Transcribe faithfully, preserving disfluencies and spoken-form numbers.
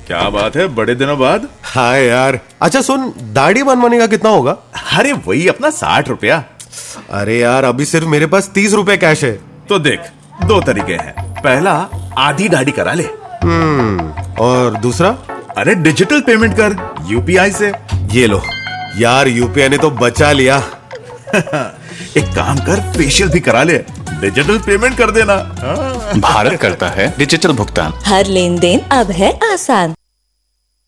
क्या बात है, बड़े दिनों बाद। हाँ यार। अच्छा सुन, दाढ़ी बनवाने का कितना होगा? अरे वही अपना साठ रुपया। अरे यार अभी सिर्फ मेरे पास तीस रुपए कैश है। तो देख, दो तरीके हैं। पहला, आधी दाढ़ी करा ले। हम्म और दूसरा? अरे डिजिटल पेमेंट कर यूपीआई से। ये लो यार, यूपीआई ने तो बचा लिया। एक काम कर, फेशियल भी करा ले, डिजिटल पेमेंट कर देना। भारत करता है डिजिटल भुगतान। हर लेन देन अब है आसान।